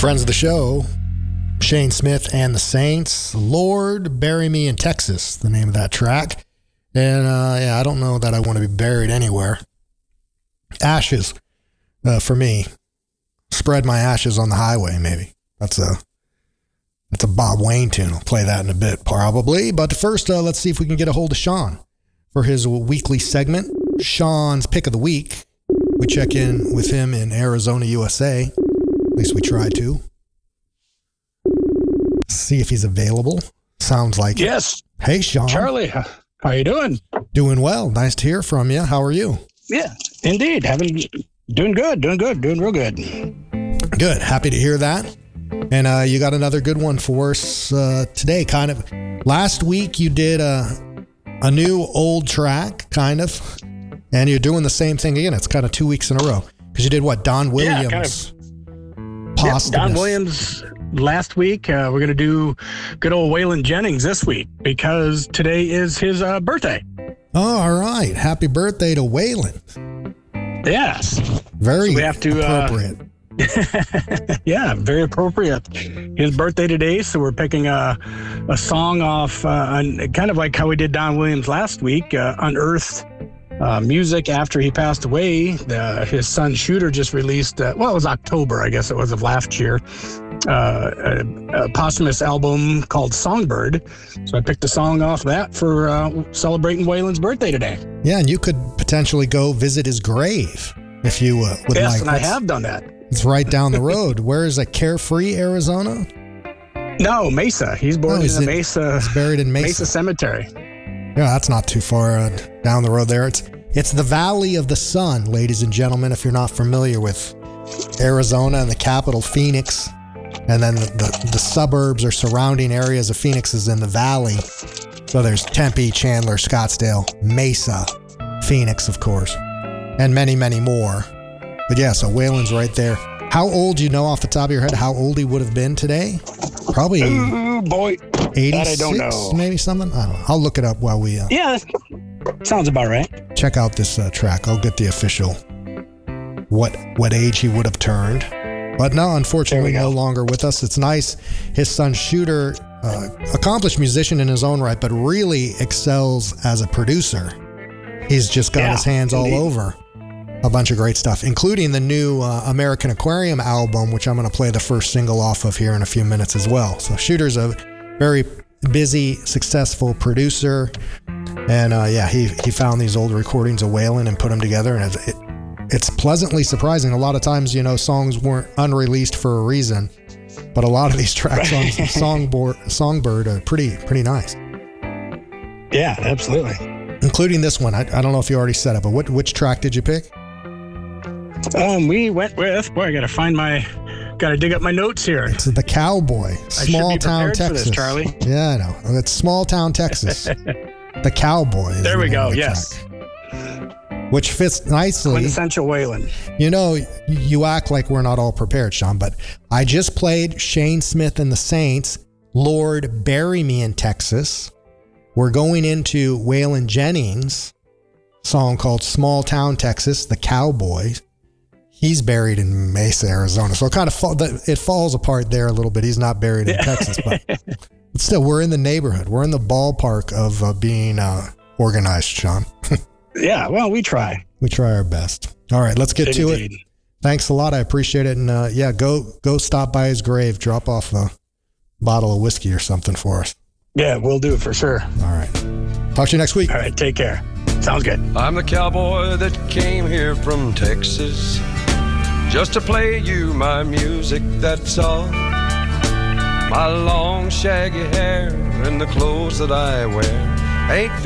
Friends of the show, Shane Smith and the Saints. Lord, Bury Me in Texas, the name of that track. And yeah, I don't know that I want to be buried anywhere. Ashes, for me. Spread my ashes on the highway, maybe. That's a Bob Wayne tune. I'll play that in a bit, probably. But first, let's see if we can get a hold of Sean for his weekly segment, Sean's Pick of the Week. We check in with him in Arizona, USA. At least we try to. See if he's available. Sounds like yes. It. Hey, Sean. Charlie, how you doing? Doing well. Nice to hear from you. How are you? Yeah, indeed. Doing real good. Good. Happy to hear that. And you got another good one for us today. Kind of. Last week you did a new old track, kind of, and you're doing the same thing again. It's kind of 2 weeks in a row because you did what? Don Williams. Yeah, kind of. Yep, Don Williams last week. We're going to do good old Waylon Jennings this week because today is his birthday. Oh, all right. Happy birthday to Waylon. Yes. Very so we have to, appropriate. Yeah, very appropriate. His birthday today, so we're picking a song off, kind of like how we did Don Williams last week, Unearthed music after he passed away. His son Shooter just released, it was October, I guess it was, of last year, a posthumous album called Songbird. So I picked a song off that for celebrating Waylon's birthday today. Yeah, and you could potentially go visit his grave if you would like. Yes, and I have done that. It's right down the road. Where is it? Carefree, Arizona? No, Mesa. He's buried in Mesa. He's buried in Mesa Cemetery. Yeah, that's not too far down the road there. It's the Valley of the Sun, ladies and gentlemen, if you're not familiar with Arizona and the capital, Phoenix. And then the suburbs or surrounding areas of Phoenix is in the valley. So there's Tempe, Chandler, Scottsdale, Mesa, Phoenix, of course, and many, many more. But yeah, so Waylon's right there. How old, do you know off the top of your head, how old he would have been today? Probably 86, that I don't know. Maybe something? I don't know. I'll look it up while we... yeah, sounds about right. Check out this track. I'll get the official what age he would have turned. But no, unfortunately, no longer with us. It's nice. His son Shooter, accomplished musician in his own right, but really excels as a producer. He's just got his hands all over a bunch of great stuff, including the new American Aquarium album, which I'm going to play the first single off of here in a few minutes as well. So Shooter's a very busy, successful producer. And he found these old recordings of Waylon and put them together. And it's pleasantly surprising. A lot of times, songs weren't unreleased for a reason, but a lot of these tracks on Songbird are pretty nice. Yeah, absolutely. Including this one. I don't know if you already said it, but which track did you pick? We went with, I gotta dig up my notes here. It's The Cowboy, Small Town, Texas. For this, Charlie. Yeah, I know. It's Small Town, Texas. The Cowboy. There we go. Yes. Track, which fits nicely. Quintessential Waylon. You act like we're not all prepared, Sean, but I just played Shane Smith and the Saints, Lord, Bury Me in Texas. We're going into Waylon Jennings' song called Small Town, Texas, The Cowboy. He's buried in Mesa, Arizona. So it falls apart there a little bit. He's not buried in Texas, but still, we're in the neighborhood. We're in the ballpark of being organized, Sean. Yeah, well, we try. We try our best. All right, let's get to it. Thanks a lot. I appreciate it. And go stop by his grave. Drop off a bottle of whiskey or something for us. Yeah, we'll do it for sure. All right. Talk to you next week. All right, take care. Sounds good. I'm the cowboy that came here from Texas just to play you my music, that's all. My long shaggy hair and the clothes that I wear ain't